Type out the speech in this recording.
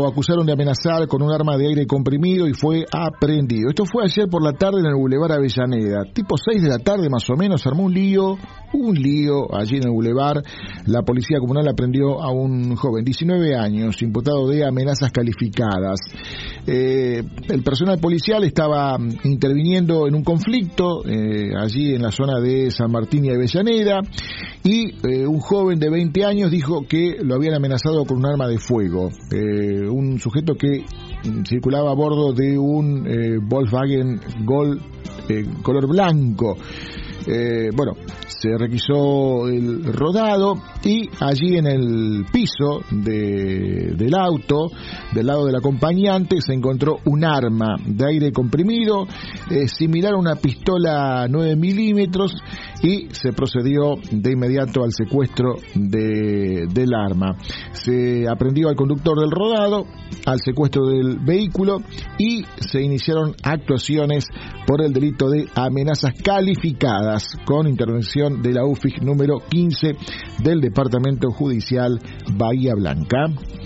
lo acusaron de amenazar con un arma de aire comprimido y fue aprehendido. Esto fue ayer por la tarde en el Boulevard Avellaneda. Tipo 6 de la tarde más o menos, armó un lío allí en el Boulevard. La policía comunal aprendió a un joven, 19 años, imputado de amenazas calificadas. El personal policial estaba interviniendo en un conflicto allí en la zona de San Martín y Avellaneda, y un joven de 20 años dijo que lo habían amenazado con un arma de fuego. Un sujeto que circulaba a bordo de un Volkswagen Gol color blanco. Se requisó el rodado y allí en el piso del auto, del lado del acompañante, se encontró un arma de aire comprimido similar a una pistola 9 milímetros, y se procedió de inmediato al secuestro del arma. Se aprehendió al conductor del rodado, al secuestro del vehículo, y se iniciaron actuaciones por el delito de amenazas calificadas con intervención de la UFIG número 15 del Departamento Judicial Bahía Blanca.